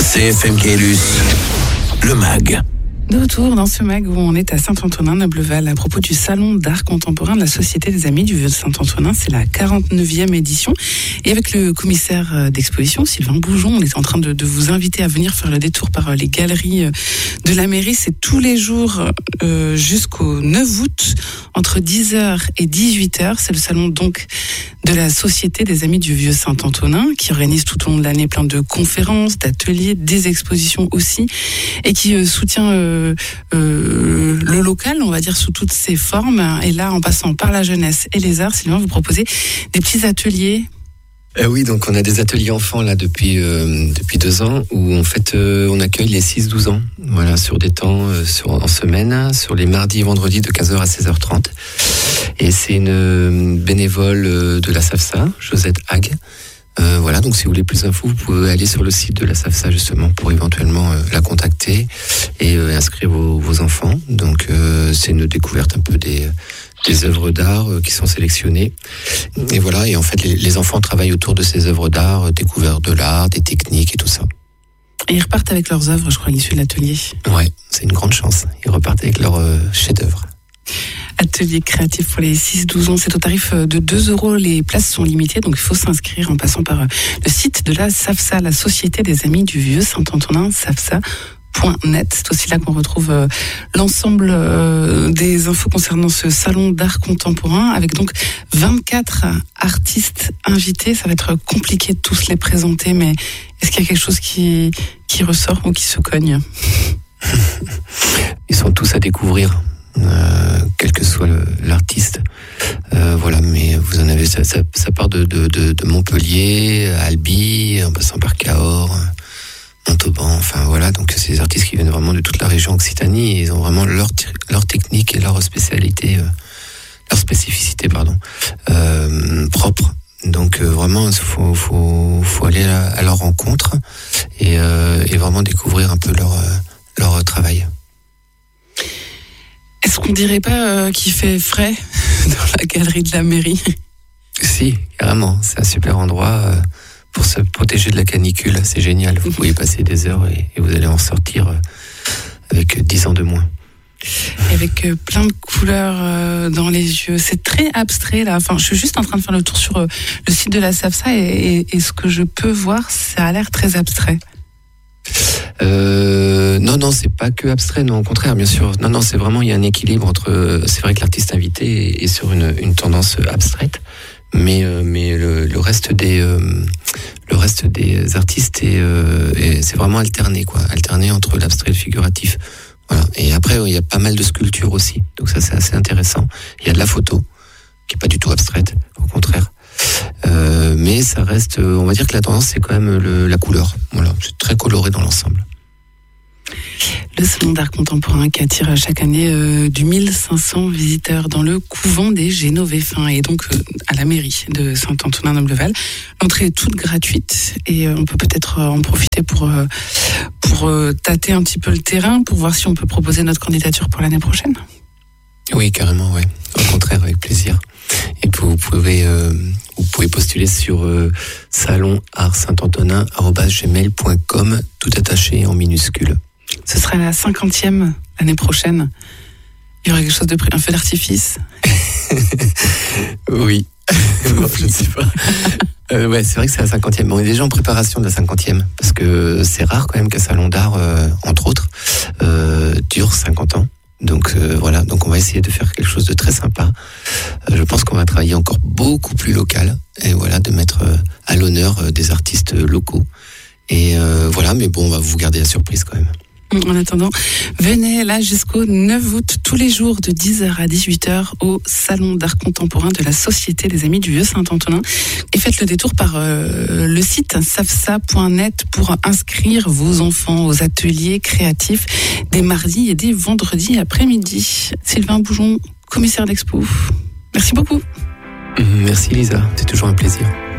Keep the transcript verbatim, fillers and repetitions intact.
C F M Caylus, le mag. De retour dans ce mag où on est à Saint-Antonin-Nobleval à propos du salon d'art contemporain de la Société des Amis du Vieux Saint-Antonin. C'est la quarante-neuvième édition. Et avec le commissaire d'exposition, Sylvain Boujon, on est en train de, de vous inviter à venir faire le détour par les galeries de la mairie. C'est tous les jours euh, jusqu'au neuf août, entre dix heures et dix-huit heures. C'est le salon donc de la Société des Amis du Vieux Saint-Antonin qui organise tout au long de l'année plein de conférences, d'ateliers, des expositions aussi et qui euh, soutient euh, Euh, le local, on va dire, sous toutes ses formes. Et là, en passant par la jeunesse et les arts, Sylvain, vous proposez des petits ateliers. Euh, oui, donc on a des ateliers enfants là depuis euh, depuis deux ans où en fait euh, on accueille les six douze ans, voilà, sur des temps euh, sur, en semaine, sur les mardis et vendredis de quinze heures à seize heures trente. Et c'est une bénévole de la SAFSA, Josette Hague. Euh, voilà, donc si vous voulez plus d'infos, vous pouvez aller sur le site de la SAFSA justement pour éventuellement euh, la contacter et euh, inscrire vos, vos enfants. Donc euh, c'est une découverte un peu des, des œuvres d'art euh, qui sont sélectionnées. Et voilà, et en fait les, les enfants travaillent autour de ces œuvres d'art, euh, découvertes de l'art, des techniques et tout ça. Et ils repartent avec leurs œuvres, je crois, à l'issue de l'atelier. Ouais, c'est une grande chance. Ils repartent avec leurs euh, chefs-d'œuvre. Atelier créatif pour les six douze ans, c'est au tarif de deux euros. Les places sont limitées, donc il faut s'inscrire en passant par le site de la SAFSA, la Société des Amis du Vieux Saint-Antonin, safsa point net. C'est aussi là qu'on retrouve euh, l'ensemble euh, des infos concernant ce salon d'art contemporain, avec donc vingt-quatre artistes invités. Ça va être compliqué de tous les présenter, mais est-ce qu'il y a quelque chose qui, qui ressort ou qui se cogne? Ils sont tous à découvrir. Euh, quel que soit le, l'artiste, euh, voilà. Mais vous en avez, ça, ça, ça part de, de, de, de Montpellier, Albi, en passant par Cahors, Montauban. Enfin voilà, donc c'est des artistes qui viennent vraiment de toute la région Occitanie. Et ils ont vraiment leur leur technique et leur spécialité, euh, leur spécificité, pardon, euh, propre. Donc euh, vraiment, il faut, faut, faut aller à, à leur rencontre et, euh, et vraiment découvrir un peu leur, euh, leur travail. Est-ce qu'on dirait pas euh, qu'il fait frais dans la galerie de la mairie? Si, carrément. C'est un super endroit euh, pour se protéger de la canicule. C'est génial. Vous pouvez y passer des heures et, et vous allez en sortir euh, avec dix ans de moins. Et avec euh, plein de couleurs euh, dans les yeux. C'est très abstrait là. Enfin, je suis juste en train de faire le tour sur euh, le site de la SAFSA et, et, et ce que je peux voir, ça a l'air très abstrait. Euh, non, non, c'est pas que abstrait, non, au contraire, bien sûr. Non, non, c'est vraiment, il y a un équilibre entre. C'est vrai que l'artiste invité est, est sur une, une tendance abstraite, mais euh, mais le, le reste des euh, le reste des artistes est, euh, est c'est vraiment alterné, quoi, alterné entre l'abstrait et le figuratif. Voilà. Et après, il y a pas mal de sculptures aussi, donc ça c'est assez intéressant. Il y a de la photo qui est pas du tout abstraite, au contraire. Euh, mais ça reste, on va dire que la tendance c'est quand même le, la couleur. Voilà, c'est très coloré dans l'ensemble. Le salon d'art contemporain qui attire chaque année euh, du mille cinq cents visiteurs dans le couvent des Génovéfins et donc euh, à la mairie de Saint-Antonin-Nobleval. L'entrée est toute gratuite et euh, on peut peut-être euh, en profiter pour, euh, pour euh, tâter un petit peu le terrain, pour voir si on peut proposer notre candidature pour l'année prochaine. Oui, carrément, oui. Au contraire, avec plaisir. Et puis vous pouvez, euh, vous pouvez postuler sur euh, salon art saint antonin arobase gmail point com, tout attaché en minuscule. Ce sera la cinquantième l'année prochaine. Il y aura quelque chose de près, un feu d'artifice. Oui. Bon, je ne sais pas. Euh, ouais, c'est vrai que c'est la cinquantième. Bon, on est déjà en préparation de la cinquantième parce que c'est rare quand même qu'un salon d'art, euh, entre autres, euh, dure cinquante ans. Donc euh, voilà, donc on va essayer de faire quelque chose de très sympa. Euh, je pense qu'on va travailler encore beaucoup plus local et voilà, de mettre euh, à l'honneur euh, des artistes locaux. Et euh, voilà, mais bon, on va vous garder la surprise quand même. En attendant, venez là jusqu'au neuf août, tous les jours de dix heures à dix-huit heures au Salon d'art contemporain de la Société des Amis du Vieux Saint-Antonin. Et faites le détour par euh, le site safsa point net pour inscrire vos enfants aux ateliers créatifs des mardis et des vendredis après-midi. Sylvain Boujon, commissaire d'expo. Merci beaucoup. Merci Lisa, c'est toujours un plaisir.